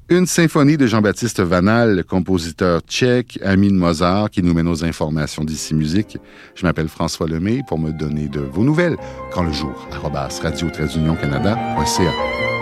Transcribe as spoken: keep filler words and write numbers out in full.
Une symphonie de Jean-Baptiste Vanal, compositeur tchèque, ami de Mozart, qui nous mène aux informations d'Ici Musique. Je m'appelle François Lemay pour me donner de vos nouvelles. Quand le jour, arobase radio-canada point c a.